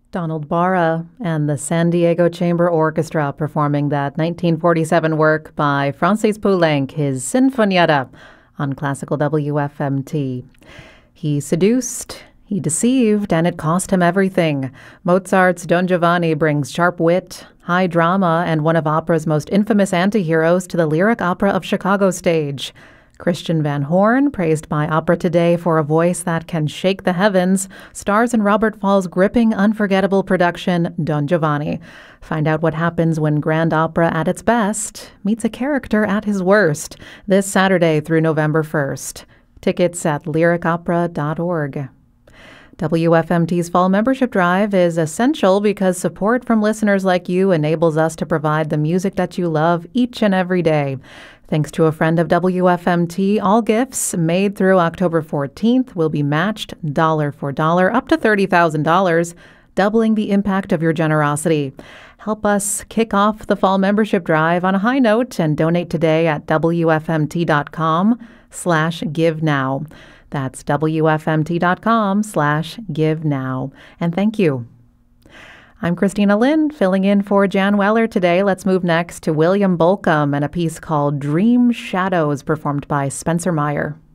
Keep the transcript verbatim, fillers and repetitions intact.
Donald Barra and the San Diego Chamber Orchestra performing that nineteen forty-seven work by Francis Poulenc, his Sinfonietta, on Classical W F M T. He seduced, he deceived, and it cost him everything. Mozart's Don Giovanni brings sharp wit, high drama, and one of opera's most infamous antiheroes to the Lyric Opera of Chicago stage. Christian Van Horn, praised by Opera Today for a voice that can shake the heavens, stars in Robert Fall's gripping, unforgettable production, Don Giovanni. Find out what happens when grand opera at its best meets a character at his worst, this Saturday through November first. Tickets at lyric opera dot org. W F M T's Fall Membership Drive is essential because support from listeners like you enables us to provide the music that you love each and every day. Thanks to a friend of W F M T, all gifts made through October fourteenth will be matched dollar for dollar up to thirty thousand dollars, doubling the impact of your generosity. Help us kick off the Fall Membership Drive on a high note and donate today at W F M T dot com slash give now. That's W F M T dot com slash give now. And thank you. I'm Christina Lynn, filling in for Jan Weller today. Let's move next to William Bolcom and a piece called Dream Shadows, performed by Spencer Meyer.